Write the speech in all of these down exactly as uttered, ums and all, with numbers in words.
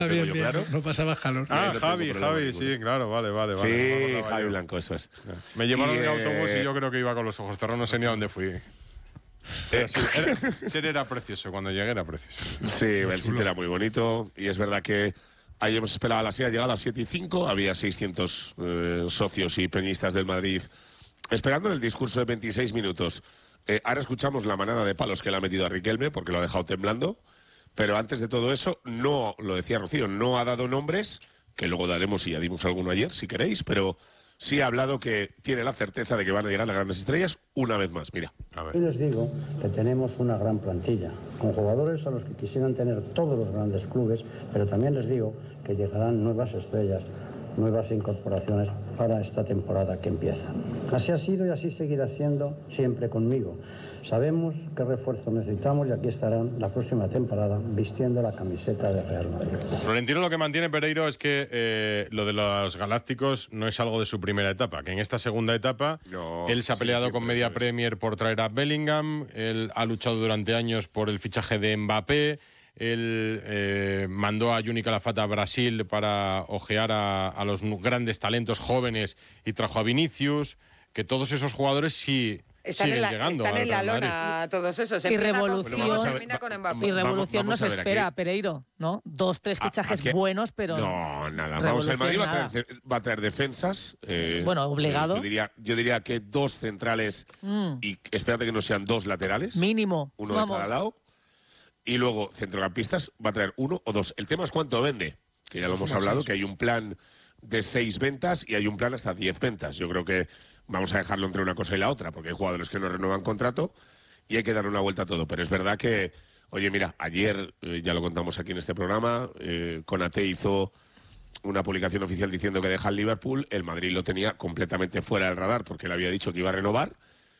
Bien, yo, bien, claro. no pasaba calor. Ah, no Javi, Javi, ninguno. sí, claro, vale, vale. Sí, vale no Javi yo. Blanco, eso es. Me llevaron y, en eh... autobús y yo creo que iba con los ojos cerrados, no sé ni a dónde fui. Era, sí, era, sí, era precioso, cuando llegué era precioso. Sí, el sitio era muy bonito y es verdad que ayer hemos esperado a las siete, ha llegado a las siete y cinco, había seiscientos eh, socios y peñistas del Madrid esperando en el discurso de veintiséis minutos. Eh, ahora escuchamos la manada de palos que le ha metido a Riquelme porque lo ha dejado temblando, pero antes de todo eso, no, lo decía Rocío, no ha dado nombres, que luego daremos y ya dimos alguno ayer, si queréis, pero sí ha hablado que tiene la certeza de que van a llegar las grandes estrellas una vez más. Mira. A ver. Hoy les digo que tenemos una gran plantilla, con jugadores a los que quisieran tener todos los grandes clubes, pero también les digo que llegarán nuevas estrellas, nuevas incorporaciones para esta temporada que empieza. Así ha sido y así seguirá siendo siempre conmigo. Sabemos qué refuerzo necesitamos y aquí estarán la próxima temporada vistiendo la camiseta de Real Madrid. Florentino lo que mantiene, Pereiro, es que eh, lo de los Galácticos no es algo de su primera etapa, que en esta segunda etapa no, él se ha sí, peleado sí, con Media sabes. Premier por traer a Bellingham, él ha luchado durante años por el fichaje de Mbappé, él eh, mandó a Juni Calafate a Brasil para ojear a, a los grandes talentos jóvenes y trajo a Vinicius, que todos esos jugadores sí... Están siguen en la, llegando están al en la Real lona Madrid. todos esos. Y Empieza revolución. con Figo, Bueno, termina con va- Mbappé. Y revolución vamos nos a ver, espera, aquí- Pereiro, ¿no? Dos, tres fichajes ¿A qué? buenos, pero... No, nada. Vamos, el Madrid va a traer, va a traer defensas. Eh, Bueno, obligado. eh, Yo diría, yo diría que dos centrales Mm. y espérate que no sean dos laterales. Mínimo. Uno Vamos. de cada lado. Y luego, centrocampistas, va a traer uno o dos. El tema es cuánto vende, que ya lo Eso hemos suma hablado, seis. que hay un plan de seis ventas y hay un plan hasta diez ventas. Yo creo que vamos a dejarlo entre una cosa y la otra, porque hay jugadores que no renuevan contrato y hay que darle una vuelta a todo. Pero es verdad que, oye, mira, ayer, eh, ya lo contamos aquí en este programa, eh, Konaté hizo una publicación oficial diciendo que deja el Liverpool, el Madrid lo tenía completamente fuera del radar porque le había dicho que iba a renovar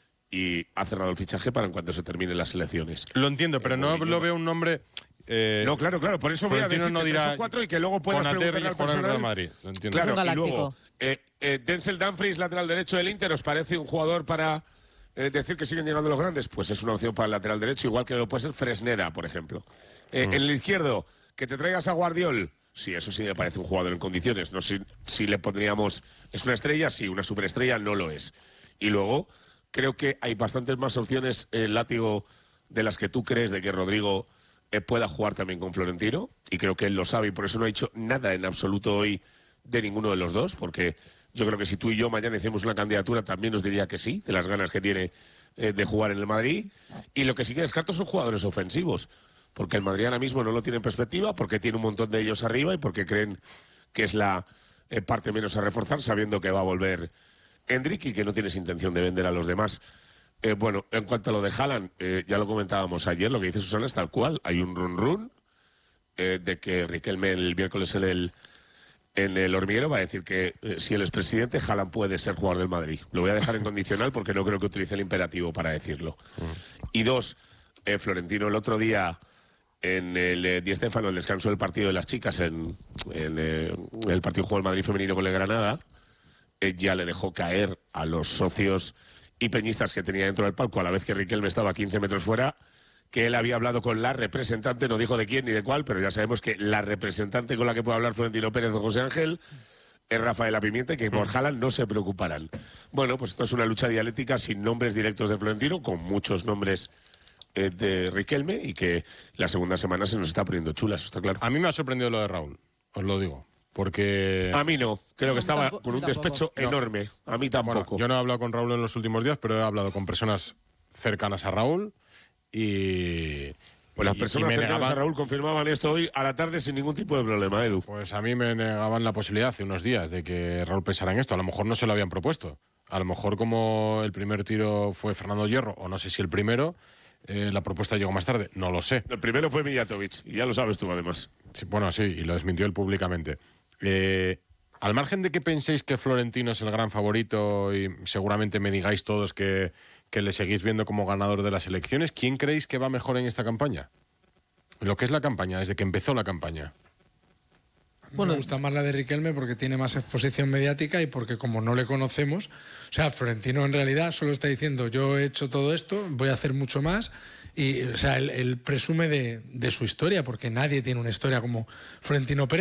y ha cerrado el fichaje para en cuanto se terminen las elecciones. Lo entiendo, pero Eh, no Mourinho- lo veo un nombre... Eh, No, claro, claro, por eso voy a Florentino decir no tres dirá o cuatro y que luego puedas Konaté preguntarle al jugará en el Real personal. Madrid, lo entiendo. Claro, Es un y luego, galáctico. eh, eh, Denzel Dumfries, lateral derecho del Inter, ¿os parece un jugador para eh, decir que siguen llegando los grandes? Pues es una opción para el lateral derecho, igual que lo puede ser Fresneda, por ejemplo. Eh, En el izquierdo, que te traigas a Guardiol. Sí, eso sí me parece un jugador en condiciones. No sé si, si le pondríamos... ¿Es una estrella? Sí, una superestrella no lo es. Y luego, creo que hay bastantes más opciones, eh, Látigo, de las que tú crees de que Rodrigo eh, pueda jugar también con Florentino. Y creo que él lo sabe y por eso no ha dicho nada en absoluto hoy de ninguno de los dos. Porque yo creo que si tú y yo mañana hicimos una candidatura también nos diría que sí, de las ganas que tiene eh, de jugar en el Madrid. Y lo que sí que descarto son jugadores ofensivos. Porque el Madrid ahora mismo no lo tiene en perspectiva, porque tiene un montón de ellos arriba y porque creen que es la eh, parte menos a reforzar, sabiendo que va a volver Endrick y que no tienes intención de vender a los demás. Eh, bueno, en cuanto a lo de Haaland, eh, ya lo comentábamos ayer, lo que dice Susana es tal cual. Hay un run-run eh, de que Riquelme el miércoles en el, en el hormiguero va a decir que eh, si él es presidente, Haaland puede ser jugador del Madrid. Lo voy a dejar en condicional porque no creo que utilice el imperativo para decirlo. Mm. Y dos, eh, Florentino el otro día... En el eh, Di Stéfano, el descanso del partido de las chicas, en, en eh, el partido jugó el Madrid femenino con el Granada, eh, ya le dejó caer a los socios y peñistas que tenía dentro del palco, a la vez que Riquelme estaba a quince metros fuera, que él había hablado con la representante, no dijo de quién ni de cuál, pero ya sabemos que la representante con la que puede hablar Florentino Pérez o José Ángel es Rafaela Pimienta y que por Haaland no se preocuparán. Bueno, pues esto es una lucha dialéctica sin nombres directos de Florentino, con muchos nombres Eh, de Riquelme y que la segunda semana se nos está poniendo chula, eso está claro. A mí me ha sorprendido lo de Raúl, os lo digo, porque... A mí no, creo que estaba tampoco, con un tampoco. despecho No. enorme. A mí tampoco. Bueno, yo no he hablado con Raúl en los últimos días, pero he hablado con personas cercanas a Raúl y... Pues las y- personas y me cercanas negaban- a Raúl confirmaban esto hoy a la tarde sin ningún tipo de problema, Edu. Pues a mí me negaban la posibilidad hace unos días de que Raúl pensara en esto. A lo mejor no se lo habían propuesto. A lo mejor como el primer tiro fue Fernando Hierro, o no sé si el primero, eh, la propuesta llegó más tarde. No lo sé. El primero fue Mijatovic, y ya lo sabes tú además. Sí, bueno, sí, y lo desmintió él públicamente. Eh, al margen de que penséis que Florentino es el gran favorito y seguramente me digáis todos que, que le seguís viendo como ganador de las elecciones, ¿quién creéis que va mejor en esta campaña? Lo que es la campaña, desde que empezó la campaña. Bueno, me gusta más la de Riquelme porque tiene más exposición mediática y porque como no le conocemos, o sea, Florentino en realidad solo está diciendo yo he hecho todo esto, voy a hacer mucho más Y, o sea, él, él presume de, de su historia, porque nadie tiene una historia como Florentino Pérez.